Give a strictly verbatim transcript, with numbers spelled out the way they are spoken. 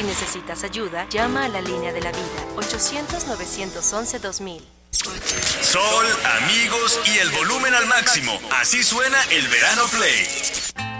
Si necesitas ayuda, llama a la línea de la vida, ochocientos, novecientos once, dos mil. Sol, amigos y el volumen al máximo. Así suena el Verano Play.